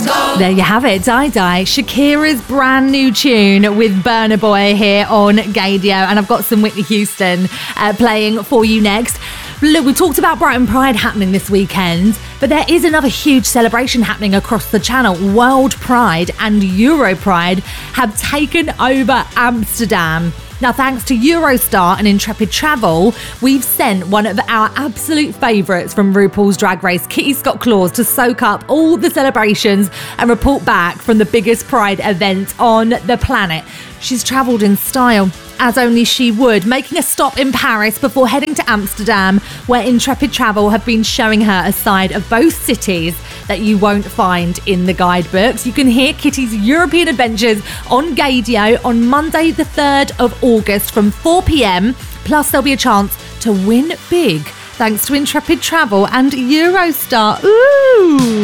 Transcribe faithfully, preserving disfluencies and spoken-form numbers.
go. There you have it, Die Die, Shakira's brand new tune with Burna Boy here on Gaydio. And I've got some Whitney Houston uh, playing for you next. Look, we talked about Brighton Pride happening this weekend, but there is another huge celebration happening across the channel. World Pride and Euro Pride have taken over Amsterdam. Now, thanks to Eurostar and Intrepid Travel, we've sent one of our absolute favourites from RuPaul's Drag Race, Kitty Scott-Claus, to soak up all the celebrations and report back from the biggest Pride event on the planet. She's travelled in style, as only she would, making a stop in Paris before heading to Amsterdam, where Intrepid Travel have been showing her a side of both cities that you won't find in the guidebooks. You can hear Kitty's European adventures on Gaydio on Monday the third of August from four p.m. Plus, there'll be a chance to win big thanks to Intrepid Travel and Eurostar. Ooh!